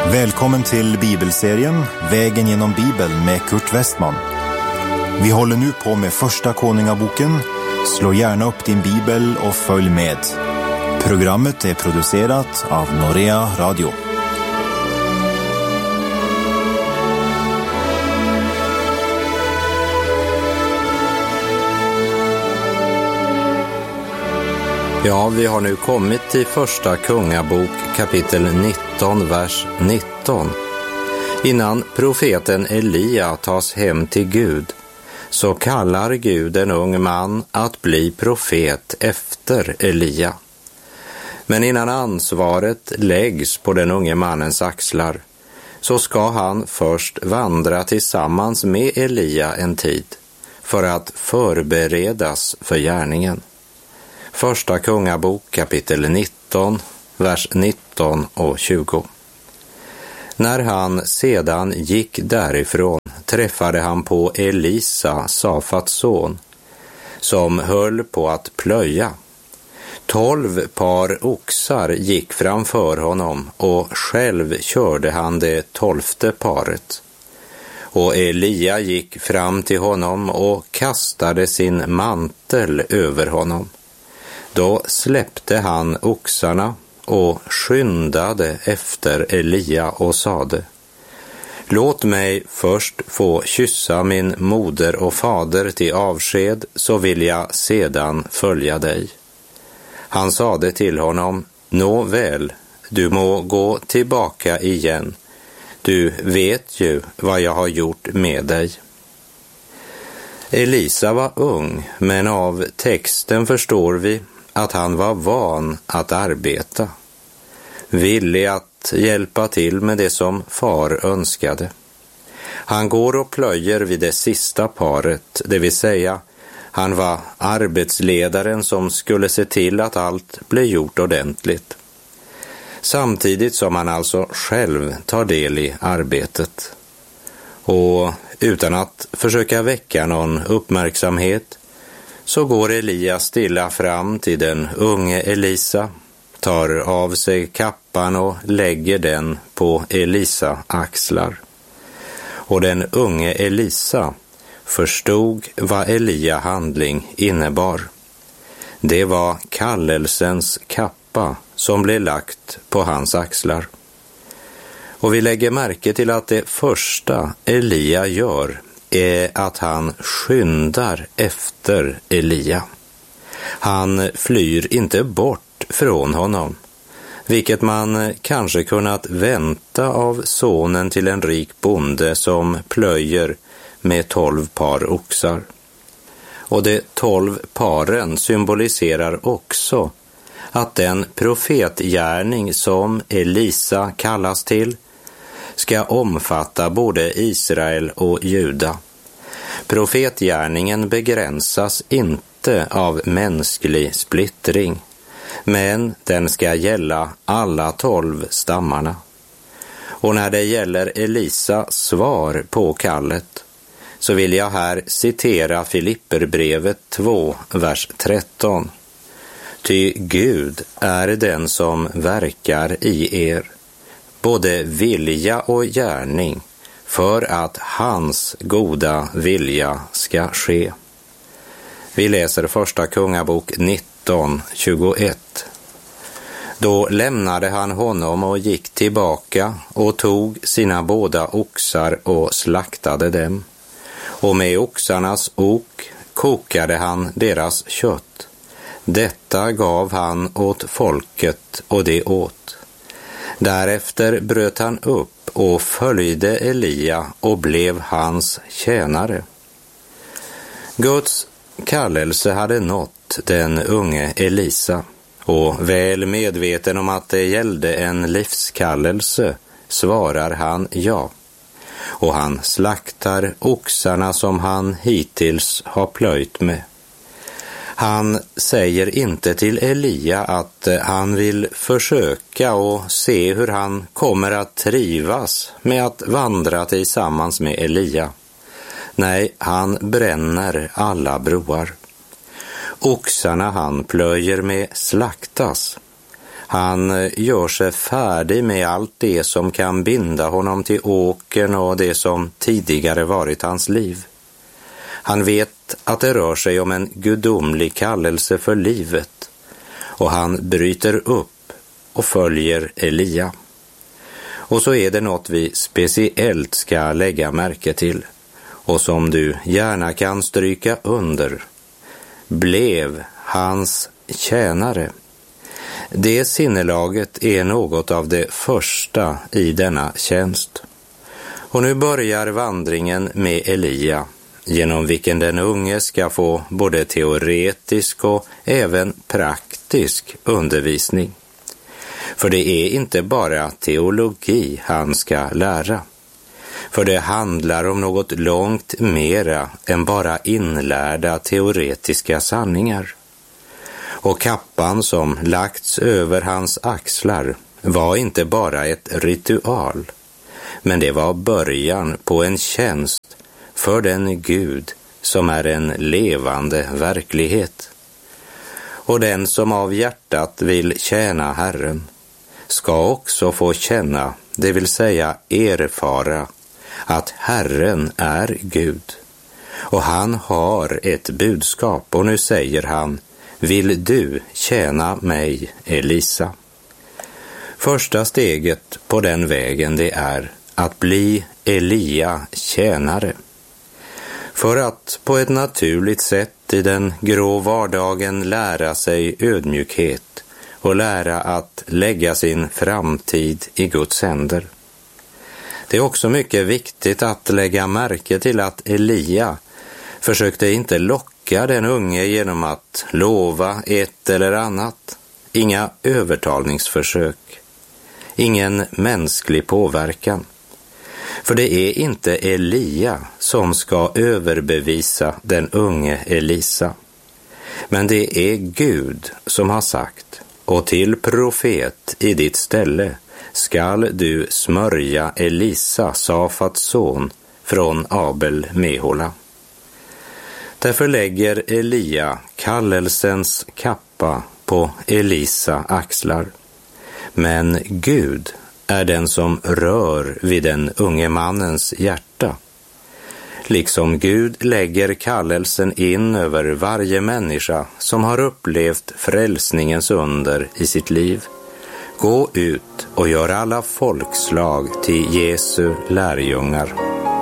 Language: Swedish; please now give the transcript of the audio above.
Välkommen till bibelserien Vägen genom Bibeln med Kurt Westman. Vi håller nu på med första Konungaboken. Slå gärna upp din bibel och följ med. Programmet är producerat av Norea Radio. Ja, vi har nu kommit till första Kungabok kapitel 19, vers 19. Innan profeten Elia tas hem till Gud så kallar Gud en ung man att bli profet efter Elia. Men innan ansvaret läggs på den unge mannens axlar så ska han först vandra tillsammans med Elia en tid för att förberedas för gärningen. Första Kungabok kapitel 19, vers 19 och 20. När han sedan gick därifrån träffade han på Elisa, Safats son, som höll på att plöja. 12 par oxar gick framför honom och själv körde han det 12:e paret. Och Elia gick fram till honom och kastade sin mantel över honom. Då släppte han oxarna och skyndade efter Elia och sade: Låt mig först få kyssa min moder och fader till avsked, så vill jag sedan följa dig. Han sade till honom: Nåväl, du må gå tillbaka igen. Du vet ju vad jag har gjort med dig. Elisa var ung, men av texten förstår vi att han var van att arbeta, villig att hjälpa till med det som far önskade. Han går och plöjer vid det sista paret, det vill säga han var arbetsledaren som skulle se till att allt blev gjort ordentligt. Samtidigt som han alltså själv tar del i arbetet. Och utan att försöka väcka någon uppmärksamhet så går Elia stilla fram till den unge Elisa, tar av sig kappan och lägger den på Elisa axlar. Och den unge Elisa förstod vad Elia handling innebar. Det var kallelsens kappa som blev lagt på hans axlar. Och vi lägger märke till att det första Elia gör är att han skyndar efter Elia. Han flyr inte bort från honom, vilket man kanske kunnat vänta av sonen till en rik bonde som plöjer med 12 par oxar. Och de 12 paren symboliserar också att den profetgärning som Elisa kallas till ska omfatta både Israel och Juda. Profetgärningen begränsas inte av mänsklig splittring, men den ska gälla alla 12 stammarna. Och när det gäller Elisas svar på kallet så vill jag här citera Filipperbrevet 2, vers 13. Ty Gud är den som verkar i er, både vilja och gärning, för att hans goda vilja ska ske. Vi läser första Kungabok 19, 21. Då lämnade han honom och gick tillbaka och tog sina båda oxar och slaktade dem. Och med oxarnas ok kokade han deras kött. Detta gav han åt folket och det åt. Därefter bröt han upp och följde Elia och blev hans tjänare. Guds kallelse hade nått den unge Elisa, och väl medveten om att det gällde en livskallelse svarar han ja. Och han slaktar oxarna som han hittills har plöjt med. Han säger inte till Elia att han vill försöka och se hur han kommer att trivas med att vandra tillsammans med Elia. Nej, han bränner alla broar. Oxarna han plöjer med slaktas. Han gör sig färdig med allt det som kan binda honom till åkern och det som tidigare varit hans liv. Han vet att det rör sig om en gudomlig kallelse för livet och han bryter upp och följer Elia. Och så är det något vi speciellt ska lägga märke till och som du gärna kan stryka under. Blev hans tjänare. Det sinnelaget är något av det första i denna tjänst. Och nu börjar vandringen med Elia, genom vilken den unge ska få både teoretisk och även praktisk undervisning. För det är inte bara teologi han ska lära. För det handlar om något långt mera än bara inlärda teoretiska sanningar. Och kappan som lagts över hans axlar var inte bara ett ritual, men det var början på en tjänst för den Gud som är en levande verklighet. Och den som av hjärtat vill tjäna Herren ska också få känna, det vill säga erfara, att Herren är Gud. Och han har ett budskap och nu säger han: vill du tjäna mig, Elisa? Första steget på den vägen det är att bli Elia tjänare. För att på ett naturligt sätt i den grå vardagen lära sig ödmjukhet och lära att lägga sin framtid i Guds händer. Det är också mycket viktigt att lägga märke till att Elia försökte inte locka den unge genom att lova ett eller annat. Inga övertalningsförsök, ingen mänsklig påverkan. För det är inte Elia som ska överbevisa den unge Elisa. Men det är Gud som har sagt: och till profet i ditt ställe skall du smörja Elisa, Safats son, från Abel Mehola. Därför lägger Elia kallelsens kappa på Elisa axlar. Men Gud är den som rör vid den unge mannens hjärta. Liksom Gud lägger kallelsen in över varje människa som har upplevt frälsningens under i sitt liv. Gå ut och gör alla folkslag till Jesu lärjungar.